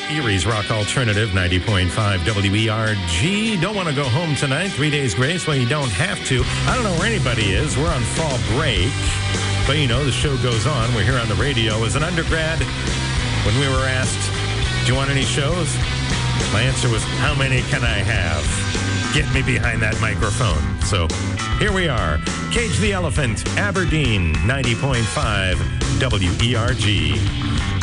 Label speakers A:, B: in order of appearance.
A: Erie's Rock Alternative, 90.5 WERG. Don't want to go home tonight. 3 days grace? Well, you don't have to. I don't know where anybody is. We're on fall break. But, you know, the show goes on. We're here on the radio. As an undergrad, when we were asked, do you want any shows? My answer was, how many can I have? Get me behind that microphone. So here we are. Cage the Elephant, Aberdeen, 90.5 WERG.